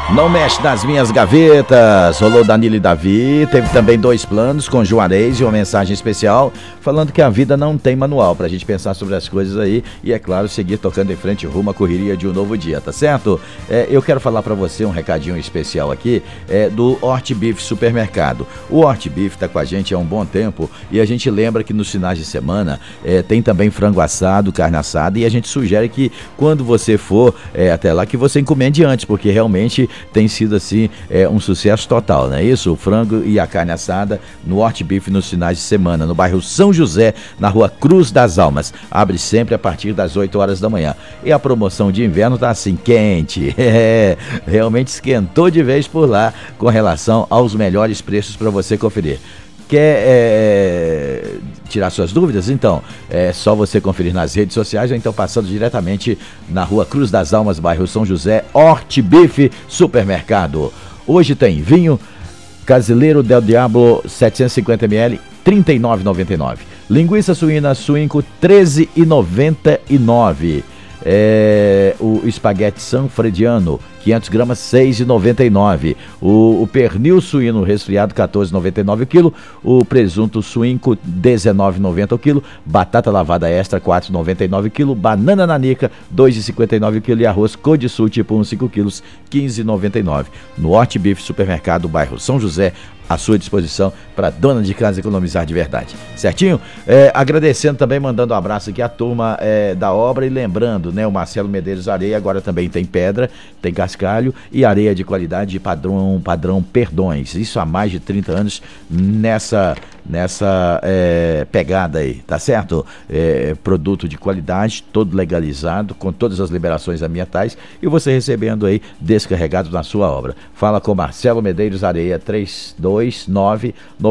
Não mexe nas minhas gavetas. Rolou Danilo e Davi. Teve também 2 planos com Juarez e uma mensagem especial falando que a vida não tem manual, pra gente pensar sobre as coisas aí e, é claro, seguir tocando em frente rumo à correria de um novo dia, tá certo? Eu quero falar pra você um recadinho especial aqui do Hort Beef Supermercado. O Hort Beef tá com a gente há um bom tempo e a gente lembra que nos finais de semana tem também frango assado, carne assada, e a gente sugere que quando você for até lá, que você encomende antes, porque realmente tem sido assim um sucesso total, não é isso? O frango e a carne assada no Hort Beef nos finais de semana, no bairro São José, na rua Cruz das Almas. Abre sempre a partir das 8 horas da manhã. E a promoção de inverno tá assim, quente. Realmente esquentou de vez por lá com relação aos melhores preços para você conferir. Quer tirar suas dúvidas? Então, é só você conferir nas redes sociais ou então passando diretamente na rua Cruz das Almas, bairro São José, Hort Beef Supermercado. Hoje tem vinho Casileiro Del Diablo 750ml, R$ 39,99. Linguiça suína Suinco, R$ 13,99. O espaguete sanfrediano 500 gramas, R$ 6,99. O pernil suíno resfriado, R$ 14,99 o quilo. O presunto suínco, R$ 19,90 o quilo. Batata lavada extra, R$ 4,99 o quilo. Banana nanica, R$ 2,59 o quilo. E arroz Codisul tipo 1, 5 quilos, R$ 15,99. No Hort Beef Supermercado, bairro São José, à sua disposição para dona de casa economizar de verdade. Certinho? Agradecendo também, mandando um abraço aqui à turma da obra e lembrando, né, o Marcelo Medeiros Areia agora também tem pedra, tem cascalho e areia de qualidade de padrão Perdões. Isso há mais de 30 anos nessa pegada aí, tá certo? Produto de qualidade, todo legalizado, com todas as liberações ambientais e você recebendo aí descarregado na sua obra. Fala com Marcelo Medeiros Areia, 329